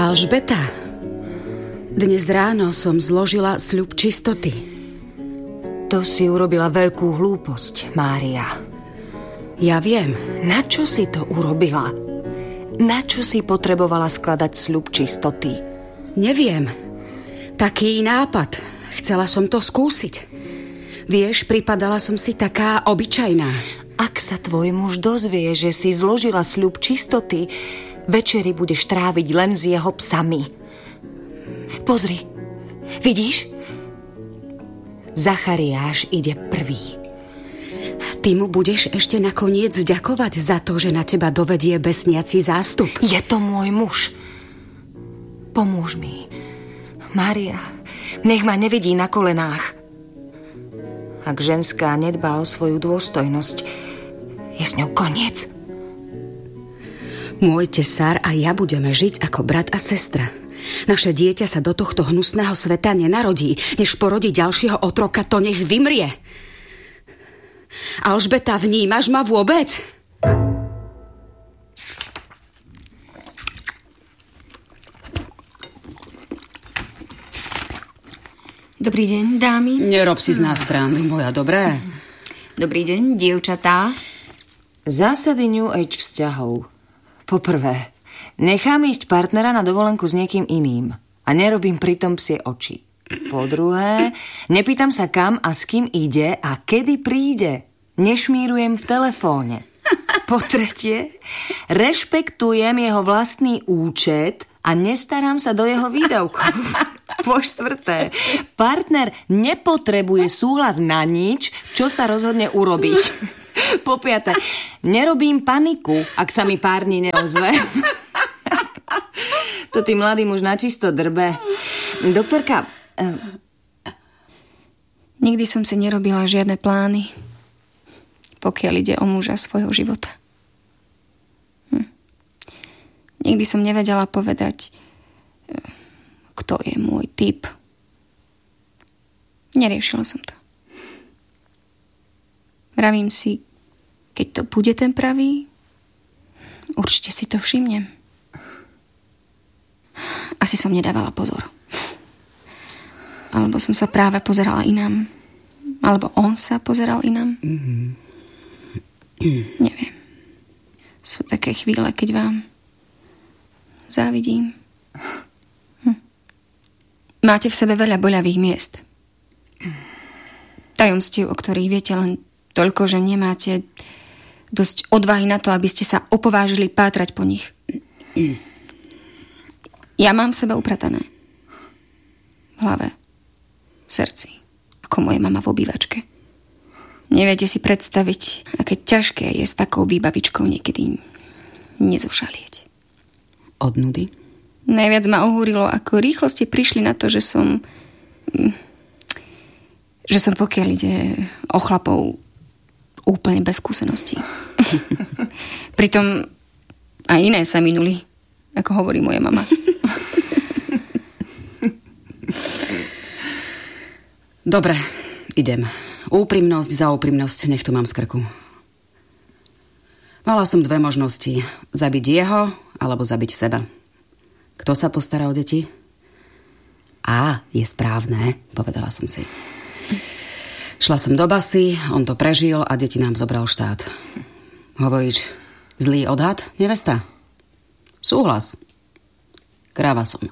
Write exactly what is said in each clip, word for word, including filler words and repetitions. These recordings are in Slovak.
Alžbeta, dnes ráno som zložila sľub čistoty. To si urobila veľkú hlúposť, Mária. Ja viem. Na čo si to urobila? Na čo si potrebovala skladať sľub čistoty? Neviem. Taký nápad. Chcela som to skúsiť. Vieš, pripadala som si taká obyčajná. Ak sa tvoj muž dozvie, že si zložila sľub čistoty, večery budeš tráviť len s jeho psami. Pozri, vidíš? Zachariáš ide prvý. Ty mu budeš ešte nakoniec ďakovať za to, že na teba dovedie besniaci zástup. Je to môj muž. Pomôž mi. Mária, nech ma nevidí na kolenách. Ak ženská nedbá o svoju dôstojnosť, je s ňou koniec. Môj tesár a ja budeme žiť ako brat a sestra. Naše dieťa sa do tohto hnusného sveta nenarodí. Než porodí ďalšieho otroka, to nech vymrie. Alžbeta, vnímaš ma vôbec? Dobrý deň, dámy. Nerob si z nás srandu, moja, dobré? Dobrý deň, dievčatá. Zásady New Age vzťahov. Poprvé, nechám ísť partnera na dovolenku s niekým iným a nerobím pritom psie oči. Po druhé, nepýtam sa kam a s kým ide a kedy príde. Nešmírujem v telefóne. Po tretie, rešpektujem jeho vlastný účet a nestarám sa do jeho výdavkov. Po štvrté, partner nepotrebuje súhlas na nič, čo sa rozhodne urobiť. Po piate, nerobím paniku, ak sa mi pár dní neozve. To ty mladý muž načisto drbe. Doktorka... Eh... Nikdy som si nerobila žiadne plány, pokiaľ ide o muža svojho života. Hm. Nikdy som nevedela povedať, kto je môj typ. Neriešila som to. Vravím si, keď to bude ten pravý, určite si to všimnem. Asi som nedávala pozor. Alebo som sa práve pozerala inám. Alebo on sa pozeral inám. Mm-hmm. Neviem. Sú také chvíle, keď vám závidím. Hm. Máte v sebe veľa boľavých miest. Tajomstiev, o ktorých viete len toľko, že nemáte dosť odvahy na to, aby ste sa opovážili pátrať po nich. Ja mám v sebe upratané. V hlave. V srdci. Ako moja mama v obývačke. Neviete si predstaviť, aké ťažké je s takou výbavičkou niekedy nezošalieť. Od nudy? Najviac ma ohúrilo, ako rýchlo ste prišli na to, že som... že som, pokiaľ ide o chlapov, úplne bez skúseností. Pritom aj iné sa minuli, ako hovorí moja mama. Dobre, idem. Úprimnosť za úprimnosť, nech to mám z krku. Mala som dve možnosti. Zabiť jeho, alebo zabiť seba. Kto sa postará o deti? Á, je správne, povedala som si. Šla som do basy, on to prežil a deti nám zobral štát. Hovoríš, zlý odhad, nevesta? Súhlas. Kráva som.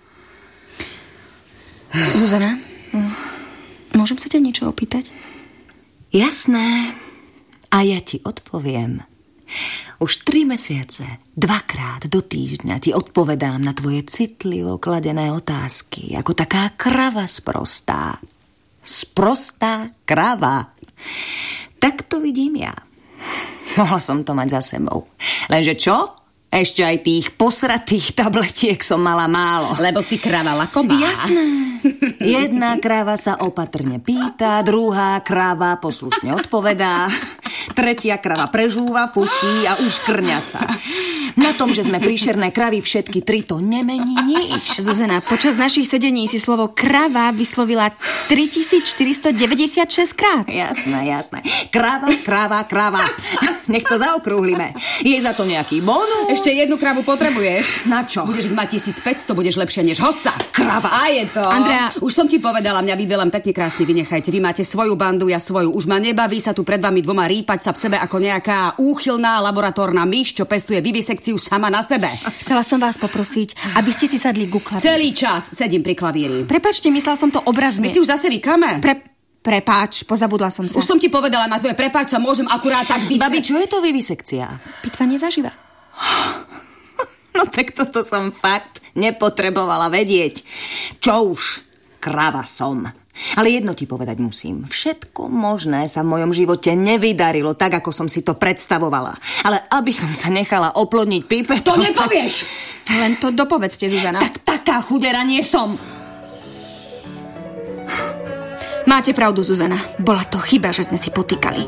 Zuzana, môžem sa ťa niečo opýtať? Jasné. A ja ti odpoviem. Už tri mesiace, dvakrát do týždňa ti odpovedám na tvoje citlivo kladené otázky, ako taká krava sprostá. Sprostá krava. Tak to vidím ja. Mohla som to mať za sebou. Lenže čo? Ešte aj tých posratých tabletiek som mala málo. Lebo si krava lakomá. Jasné. Jedna krava sa opatrne pýta, druhá krava poslušne odpovedá. Tretia krava prežúva, fučí a už krňa sa. Na tom, že sme príšerné kravy všetky tri, to nemení nič. Zuzana, počas našich sedení si slovo krava vyslovila tritisícštyristodeväťdesiatšesť krát. Jasné, jasné. Krava, krava, krava. Nech to zaokrúhlime. Je za to nejaký bonus? Ešte jednu kravu potrebuješ. Na čo? Budeš ich mať tisícpäťsto, budeš lepšie než hossa. Krava. A je to. Andrea. Už som ti povedala, mňa vy dve len pekne krásne vynechajte. Vy máte svoju bandu, ja svoju. Už ma nebaví sa tu pred vami dvoma rýpať sa v sebe ako nejaká úchylná laboratórna myš, čo pestuje vivisekciu sama na sebe. Chcela som vás poprosiť, aby ste si sadli ku klavíru. Celý čas sedím pri klavíri. Prepačte, myslela som to obrazne. My si už zase vykame. Pre... Prepáč, pozabudla som sa. Už som ti povedala, na tvoje prepáč sa môžem akurát tak vysť. Babi, čo je to vivisekcia? Pitvanie zaživa. No tak toto som fakt nepotrebovala vedieť. Čo už? Krava som. Ale jedno ti povedať musím. Všetko možné sa v mojom živote nevydarilo tak, ako som si to predstavovala. Ale aby som sa nechala oplodniť pípetom... To nepovieš! Len to dopovedzte, Zuzana. Tak taká chudera nie som. Máte pravdu, Zuzana. Bola to chyba, že sme si potýkali.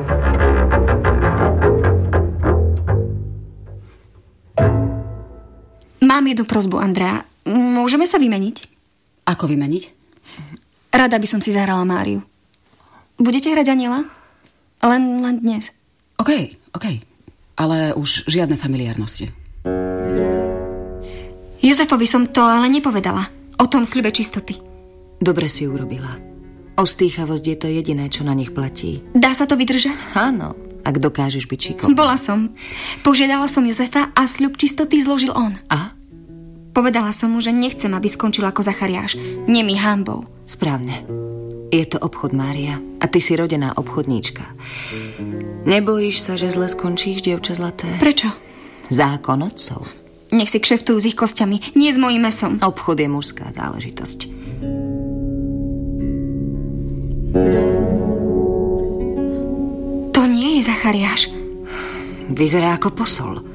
Mám jednu prosbu, Andrea. Môžeme sa vymeniť? Ako vymeniť? Rada by som si zahrala Máriu. Budete hrať Aniela? Len, len dnes. OK, OK. Ale už žiadne familiárnosti. Jozefovi som to ale nepovedala. O tom sľube čistoty. Dobre si urobila. Ostýchavosť je to jediné, čo na nich platí. Dá sa to vydržať? Áno, ak dokážeš byť šikovná. Bola som. Požiadala som Jozefa a sľub čistoty zložil on. A? Povedala som mu, že nechcem, aby skončil ako Zachariáš. Nemi hanbou. Správne. Je to obchod, Mária. A ty si rodená obchodníčka. Nebojíš sa, že zle skončíš, dievča zlaté? Prečo? Zákon otcov. Nech si kšeftujú s ich kostiami, nie s mojím mesom. Obchod je mužská záležitosť. To nie je Zachariáš. Vyzerá ako posol.